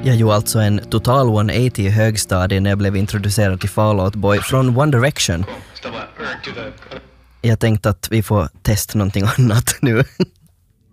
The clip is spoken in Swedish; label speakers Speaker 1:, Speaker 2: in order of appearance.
Speaker 1: Jag gjorde alltså en total 180 i högstadiet när jag blev introducerad till Fall Out Boy från One Direction. Jag tänkte att vi får testa någonting annat nu.